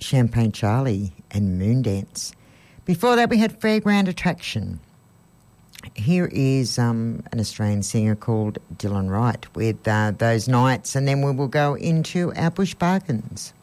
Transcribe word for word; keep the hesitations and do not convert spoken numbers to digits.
Champagne Charlie and Moondance. Before that, we had Fairground Attraction. Here is um, an Australian singer called Dylan Wright with uh, Those Nights, and then we will go into our Bush Bargains.